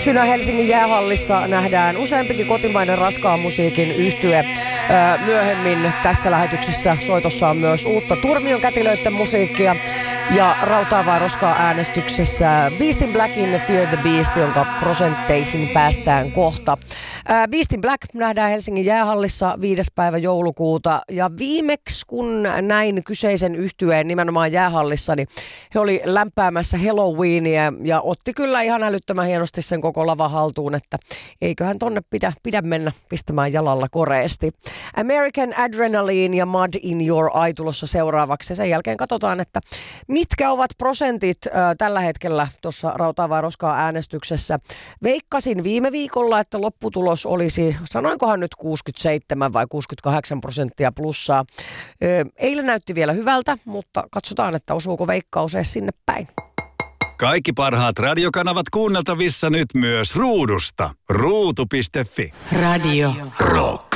syksynä Helsingin jäähallissa nähdään useampikin kotimainen raskaan musiikin yhtye. Myöhemmin tässä lähetyksessä soitossa on myös uutta Turmion kätilöiden musiikkia. Ja rautaa vai roskaa äänestyksessä Beast in Blackin Fear the Beast, jonka prosentteihin päästään kohta. Beast in Black nähdään Helsingin jäähallissa 5. päivä joulukuuta. Ja viimeksi kun näin kyseisen yhtyeen nimenomaan jäähallissa, niin he oli lämpäämässä Halloweenia ja otti kyllä ihan älyttömän hienosti sen koko lava haltuun, että eiköhän tonne pidä mennä pistämään jalalla koreesti. American Adrenaline ja Mud in Your Eye tulossa seuraavaksi. Ja sen jälkeen katsotaan, että mitkä ovat prosentit tällä hetkellä tuossa rautaa vai roskaa äänestyksessä. Veikkasin viime viikolla, että lopputulos olisi, sanoinkohan nyt 67 vai 68% plussaa. Eilen näytti vielä hyvältä, mutta katsotaan, että osuuko veikkaus edes sinne päin. Kaikki parhaat radiokanavat kuunneltavissa nyt myös ruudusta. Ruutu.fi. Radio Rock.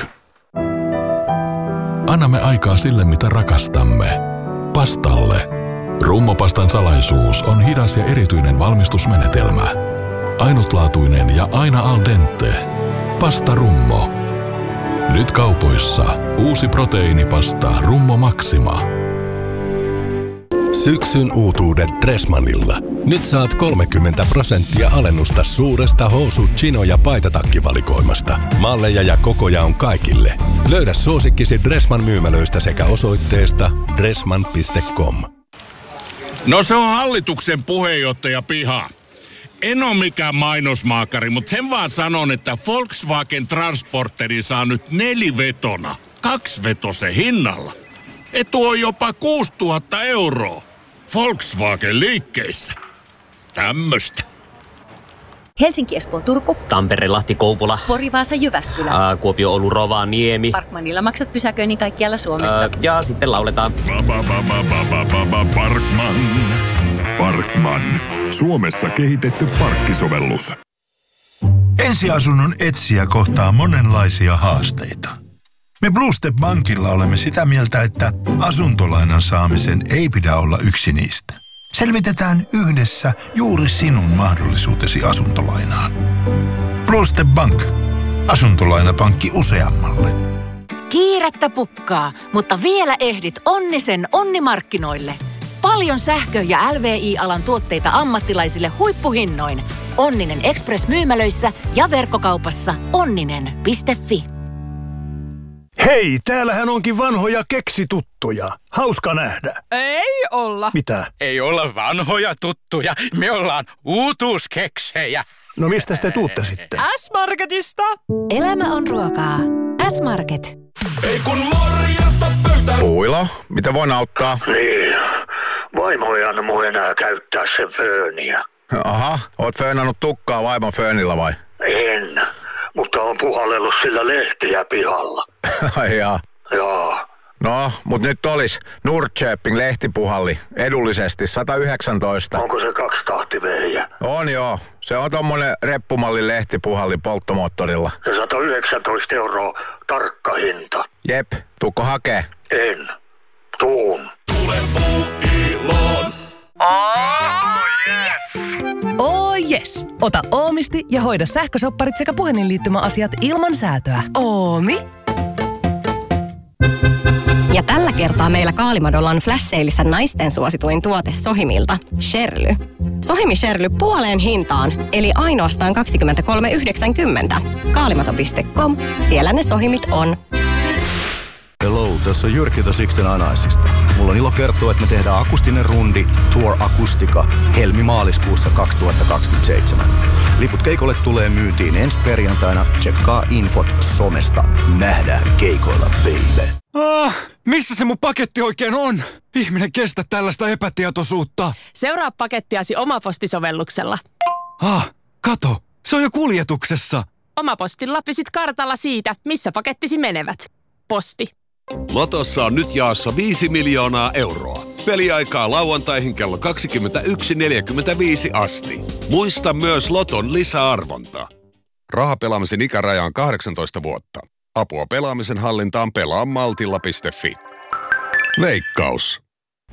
Annamme aikaa sille, mitä rakastamme. Pastalle. Rummopastan salaisuus on hidas ja erityinen valmistusmenetelmä. Ainutlaatuinen ja aina al dente. Pasta Rummo. Nyt kaupoissa uusi proteiinipasta Rummo Maxima. Syksyn uutuudet Dressmannilla. Nyt saat 30% alennusta suuresta housu-, chino- ja paitatakkivalikoimasta. Malleja ja kokoja on kaikille. Löydä suosikkisi Dressmann myymälöistä sekä osoitteesta dressmann.com. No se on hallituksen puheenjohtaja piha. En ole mikään mainosmaakari, mutta sen vaan sanon, että Volkswagen Transporteri saa nyt 4-vetona 2-vetosen hinnalla. Etu on jopa 6 000 €. Volkswagen liikkeissä. Tämmöstä. Helsinki, Espoo, Turku. Tampere, Lahti, Kouvola. Pori, Vaasa, Jyväskylä. Kuopio, Oulu, Rovaniemi. Parkmanilla maksat pysäköinnin kaikkialla Suomessa. Ja sitten lauletaan. Parkman. Suomessa kehitetty parkkisovellus. Ensiasunnon etsijä kohtaa monenlaisia haasteita. Me Blue Step Bankilla olemme sitä mieltä, että asuntolainan saamisen ei pidä olla yksi niistä. Selvitetään yhdessä juuri sinun mahdollisuutesi asuntolainaan. Blue Step Bank. Asuntolainapankki useammalle. Kiirettä pukkaa, mutta vielä ehdit Onnisen onnimarkkinoille. Paljon sähkö- ja LVI-alan tuotteita ammattilaisille huippuhinnoin. Onninen Express-myymälöissä ja verkkokaupassa onninen.fi. Hei, täällähän onkin vanhoja keksituttuja. Hauska nähdä. Ei olla. Mitä? Ei olla vanhoja tuttuja. Me ollaan uutuuskeksejä. No mistä te tuutte sitten? S-Marketista. Elämä on ruokaa. S-Market. Ei kun morjesta pöytään. Puilo, mitä voin auttaa? Niin, vaimo ei anna mun enää käyttää sen fööniä. Aha, oot föönannut tukkaa vaimon föönillä vai? En, mutta on puhallellut sillä lehtiä pihalla. Ai jaa. Joo. No, mut nyt olis Nordköping lehtipuhalli edullisesti 119. Onko se 2-tahtivehjä? On joo. Se on tommonen reppumalli lehtipuhalli polttomoottorilla. Ja 119 € tarkka hinta. Jep, tuukko hakee? En. Tuun. Tule Puuiloon. Oh yes! Ota Oomisti ja hoida sähkösopparit sekä puhelinliittymäasiat ilman säätöä. Oomi. Ja tällä kertaa meillä Kaalimadolla on flash-seilissä naisten suosituin tuote Sohimilta, Sherly. Sohimi Sherly puoleen hintaan, eli ainoastaan 23,90. Kaalimado.com, siellä ne Sohimit on. Hello, tässä on Jyrki The 69 Icesista. Mulla on ilo kertoa, että me tehdään akustinen rundi Tour Akustika helmi-maaliskuussa 2027. Liput keikolle tulee myyntiin ensi perjantaina. Tsekkaa infot somesta. Nähdään keikoilla, baby. Missä se mun paketti oikein on? Ihminen kestä tällaista epätietoisuutta. Seuraa pakettiasi Omaposti-sovelluksella. Kato, se on jo kuljetuksessa. Omapostilla pysyt kartalla siitä, missä pakettisi menevät. Posti. Lotossa on nyt jaossa 5 miljoonaa euroa. Peliaikaa lauantaihin kello 21.45 asti. Muista myös Loton lisäarvonta. Rahapelaamisen ikäraja on 18 vuotta. Apua pelaamisen hallintaan pelaamaltilla.fi. Veikkaus.